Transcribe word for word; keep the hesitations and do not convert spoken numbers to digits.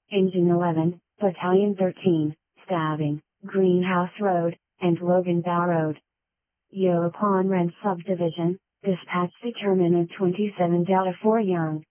Engine eleven, Battalion thirteen, Stabbing, Greenhouse Road, and Loganbow Road. Yo upon Rent Subdivision, dispatch determinant twenty-seven Delta four Young,